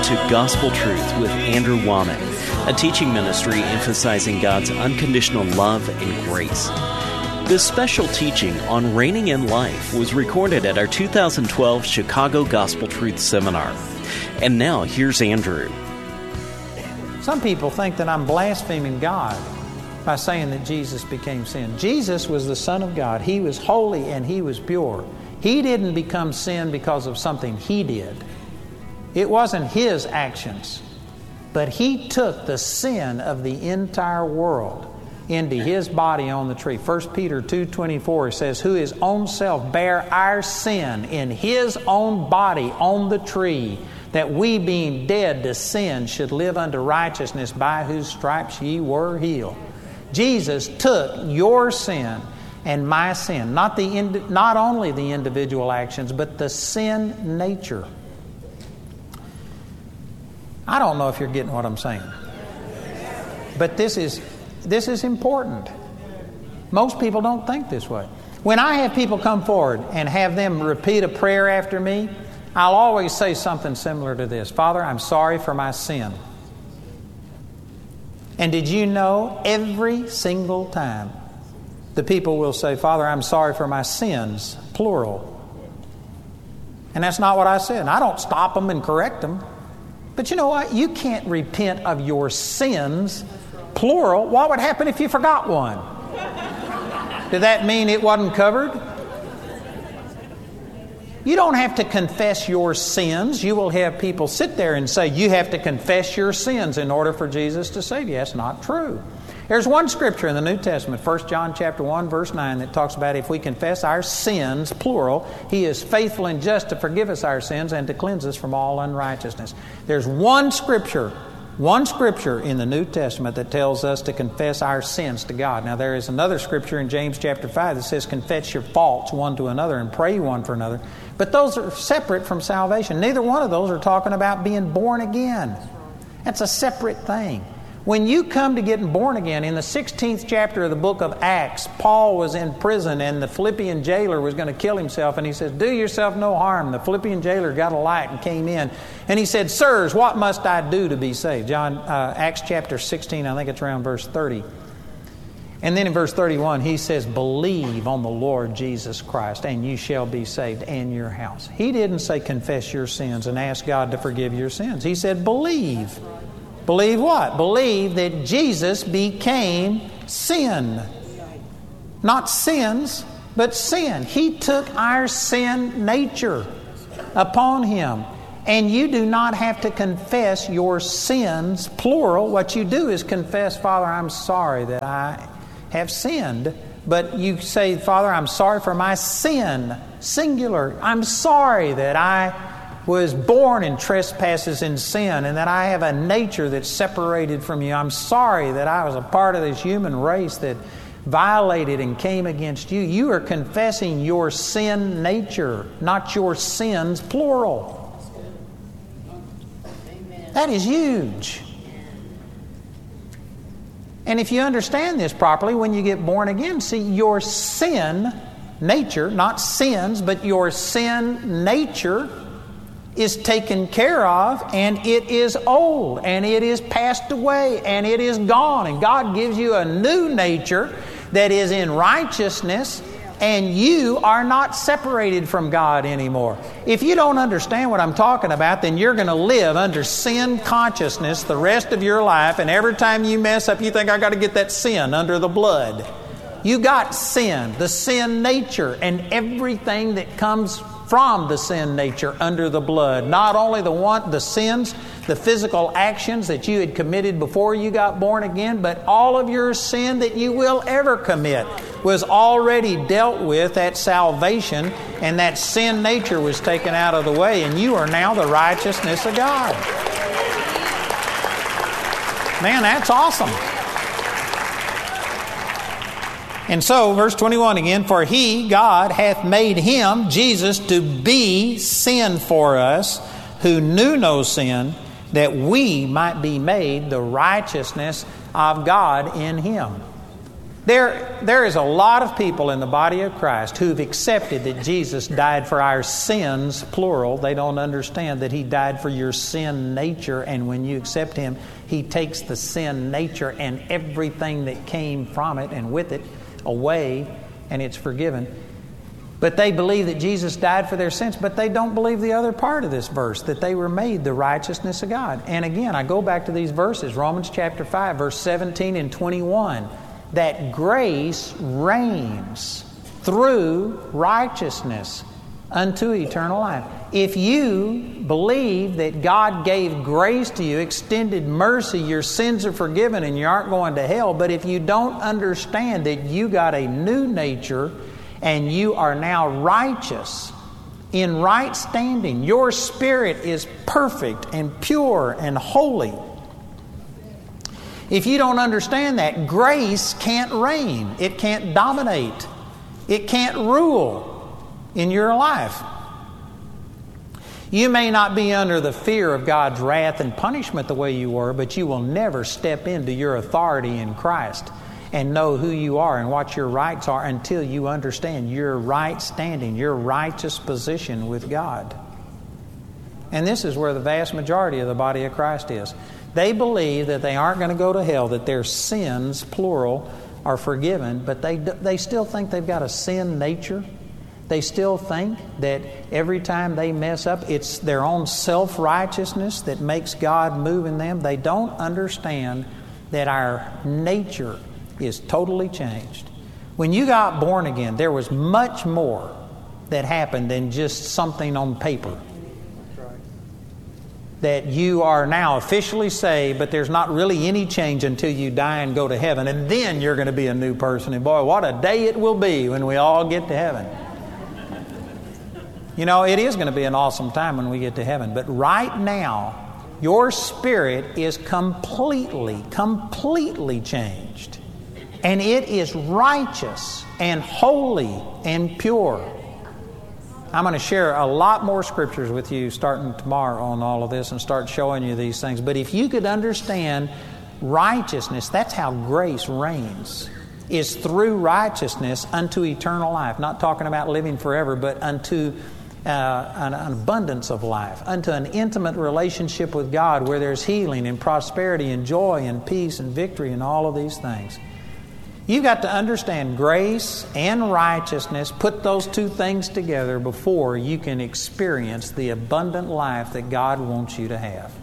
to Gospel Truth with Andrew Wommack, a teaching ministry emphasizing God's unconditional love and grace. This special teaching on reigning in life was recorded at our 2012 Chicago Gospel Truth Seminar. And now, here's Andrew. Some people think that I'm blaspheming God by saying that Jesus became sin. Jesus was the Son of God. He was holy and He was pure. He didn't become sin because of something He did. It wasn't His actions. But He took the sin of the entire world into His body on the tree. 1 Peter 2:24 says, who His own self bare our sin in His own body on the tree, that we being dead to sin should live unto righteousness, by whose stripes ye were healed. Jesus took your sin and my sin, not only the individual actions, but the sin nature. I don't know if you're getting what I'm saying, but this is important. Most people don't think this way. When I have people come forward and have them repeat a prayer after me, I'll always say something similar to this. Father, I'm sorry for my sin. And did you know every single time the people will say, Father, I'm sorry for my sins, plural. And that's not what I said. And I don't stop them and correct them. But you know what? You can't repent of your sins, plural. What would happen if you forgot one? Did that mean it wasn't covered? You don't have to confess your sins. You will have people sit there and say, you have to confess your sins in order for Jesus to save you. That's not true. There's one scripture in the New Testament, 1 John chapter 1, verse 9, that talks about if we confess our sins, plural, He is faithful and just to forgive us our sins and to cleanse us from all unrighteousness. There's one scripture in the New Testament that tells us to confess our sins to God. Now, there is another scripture in James chapter 5 that says confess your faults one to another and pray one for another. But those are separate from salvation. Neither one of those are talking about being born again. That's a separate thing. When you come to getting born again, in the 16th chapter of the book of Acts, Paul was in prison and the Philippian jailer was going to kill himself. And he says, do yourself no harm. The Philippian jailer got a light and came in. And he said, sirs, what must I do to be saved? Acts chapter 16, I think it's around verse 30. And then in verse 31, he says, believe on the Lord Jesus Christ and you shall be saved and your house. He didn't say confess your sins and ask God to forgive your sins. He said believe. Believe what? Believe that Jesus became sin. Not sins, but sin. He took our sin nature upon Him. And you do not have to confess your sins, plural. What you do is confess, Father, I'm sorry that I have sinned. But you say, Father, I'm sorry for my sin, singular. I'm sorry that I was born in trespasses and sin and that I have a nature that's separated from you. I'm sorry that I was a part of this human race that violated and came against you. You are confessing your sin nature, not your sins, plural. That is huge. And if you understand this properly, when you get born again, see, your sin nature, not sins, but your sin nature is taken care of, and it is old, and it is passed away, and it is gone. And God gives you a new nature that is in righteousness, and you are not separated from God anymore. If you don't understand what I'm talking about, then you're going to live under sin consciousness the rest of your life, and every time you mess up, you think, I got to get that sin under the blood. You got sin, the sin nature, and everything that comes from the sin nature under the blood. Not only the sins, the physical actions that you had committed before you got born again, but all of your sin that you will ever commit was already dealt with at salvation, and that sin nature was taken out of the way, and you are now the righteousness of God. Man, that's awesome. And so, verse 21 again, for He, God, hath made Him, Jesus, to be sin for us, who knew no sin, that we might be made the righteousness of God in Him. There is a lot of people in the body of Christ who've accepted that Jesus died for our sins, plural. They don't understand that He died for your sin nature, and when you accept Him, He takes the sin nature and everything that came from it and with it away, and it's forgiven. But they believe that Jesus died for their sins, but they don't believe the other part of this verse, that they were made the righteousness of God. And again, I go back to these verses, Romans chapter 5, verse 17 and 21, that grace reigns through righteousness unto eternal life. If you believe that God gave grace to you, extended mercy, your sins are forgiven and you aren't going to hell, but if you don't understand that you got a new nature and you are now righteous, in right standing, your spirit is perfect and pure and holy. If you don't understand that, grace can't reign. It can't dominate. It can't rule in your life. You may not be under the fear of God's wrath and punishment the way you were, but you will never step into your authority in Christ and know who you are and what your rights are until you understand your right standing, your righteous position with God. And this is where the vast majority of the body of Christ is. They believe that they aren't going to go to hell, that their sins, plural, are forgiven, but they still think they've got a sin nature. They still think that every time they mess up, it's their own self-righteousness that makes God move in them. They don't understand that our nature is totally changed. When you got born again, there was much more that happened than just something on paper. That you are now officially saved, but there's not really any change until you die and go to heaven, and then you're going to be a new person. And boy, what a day it will be when we all get to heaven. You know, it is going to be an awesome time when we get to heaven, but right now, your spirit is completely changed. And it is righteous and holy and pure. I'm going to share a lot more scriptures with you starting tomorrow on all of this and start showing you these things. But if you could understand righteousness, that's how grace reigns, is through righteousness unto eternal life. Not talking about living forever, but unto an abundance of life, unto an intimate relationship with God where there's healing and prosperity and joy and peace and victory and all of these things. You've got to understand grace and righteousness, put those two things together before you can experience the abundant life that God wants you to have.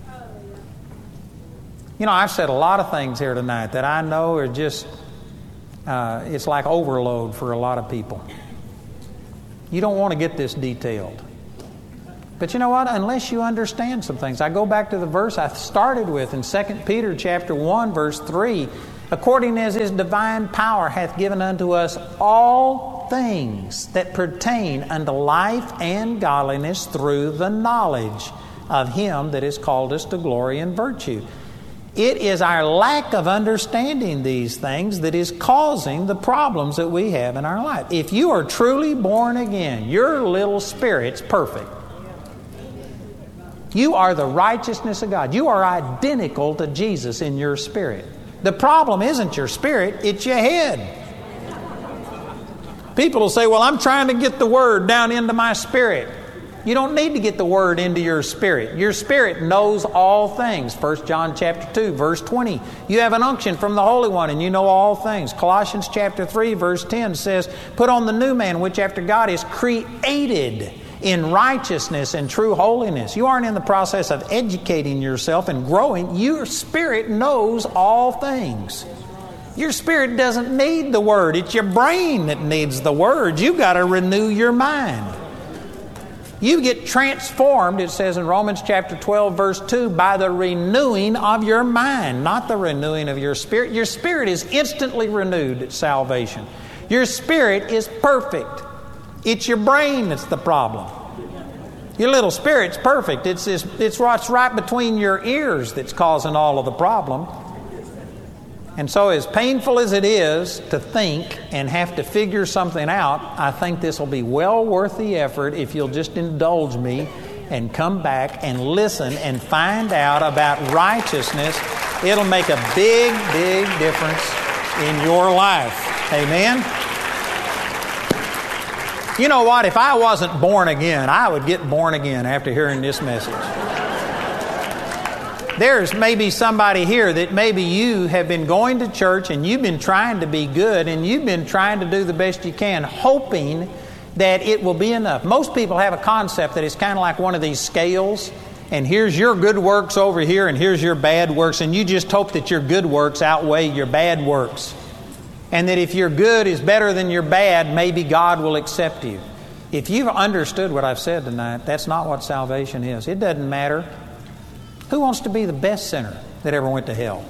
You know, I've said a lot of things here tonight that I know are just, it's like overload for a lot of people. You don't want to get this detailed. But you know what? Unless you understand some things. I go back to the verse I started with in 2 Peter chapter 1, verse 3. According as His divine power hath given unto us all things that pertain unto life and godliness through the knowledge of Him that has called us to glory and virtue. It is our lack of understanding these things that is causing the problems that we have in our life. If you are truly born again, your little spirit's perfect. You are the righteousness of God. You are identical to Jesus in your spirit. The problem isn't your spirit, it's your head. People will say, well, I'm trying to get the Word down into my spirit. You don't need to get the Word into your spirit. Your spirit knows all things. 1 John chapter 2, verse 20. You have an unction from the Holy One and you know all things. Colossians chapter 3, verse 10 says, put on the new man, which after God is created in righteousness and true holiness. You aren't in the process of educating yourself and growing. Your spirit knows all things. Your spirit doesn't need the Word. It's your brain that needs the Word. You've got to renew your mind. You get transformed, it says in Romans chapter 12, verse 2, by the renewing of your mind, not the renewing of your spirit. Your spirit is instantly renewed at salvation. Your spirit is perfect. It's your brain that's the problem. Your little spirit's perfect. It's what's right between your ears that's causing all of the problem. And so as painful as it is to think and have to figure something out, I think this will be well worth the effort if you'll just indulge me and come back and listen and find out about righteousness. It'll make a big difference in your life. Amen? You know what? If I wasn't born again, I would get born again after hearing this message. There's maybe somebody here that maybe you have been going to church and you've been trying to be good and you've been trying to do the best you can, hoping that it will be enough. Most people have a concept that it's kind of like one of these scales, and here's your good works over here and here's your bad works, and you just hope that your good works outweigh your bad works. And that if your good is better than your bad, maybe God will accept you. If you've understood what I've said tonight, that's not what salvation is. It doesn't matter. Who wants to be the best sinner that ever went to hell?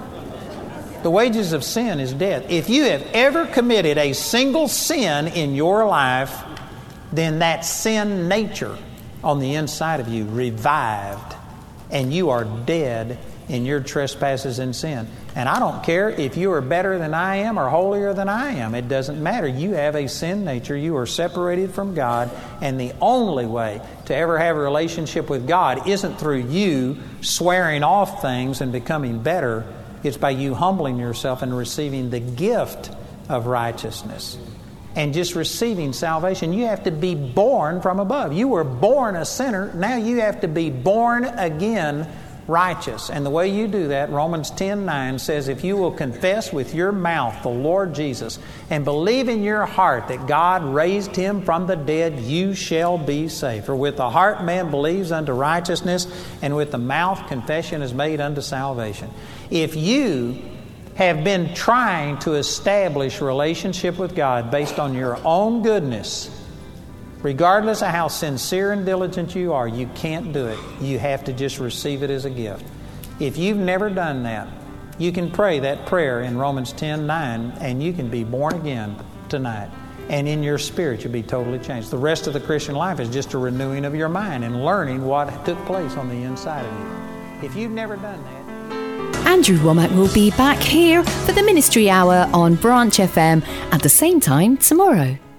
The wages of sin is death. If you have ever committed a single sin in your life, then that sin nature on the inside of you revived, and you are dead in your trespasses and sin. And I don't care if you are better than I am or holier than I am. It doesn't matter. You have a sin nature. You are separated from God. And the only way to ever have a relationship with God isn't through you swearing off things and becoming better. It's by you humbling yourself and receiving the gift of righteousness and just receiving salvation. You have to be born from above. You were born a sinner. Now you have to be born again righteous. And the way you do that, Romans 10:9 says, if you will confess with your mouth the Lord Jesus and believe in your heart that God raised Him from the dead, you shall be saved. For with the heart man believes unto righteousness, and with the mouth confession is made unto salvation. If you have been trying to establish a relationship with God based on your own goodness, regardless of how sincere and diligent you are, you can't do it. You have to just receive it as a gift. If you've never done that, you can pray that prayer in Romans 10:9, and you can be born again tonight. And in your spirit, you'll be totally changed. The rest of the Christian life is just a renewing of your mind and learning what took place on the inside of you. If you've never done that, Andrew Wommack will be back here for the Ministry Hour on Branch FM at the same time tomorrow.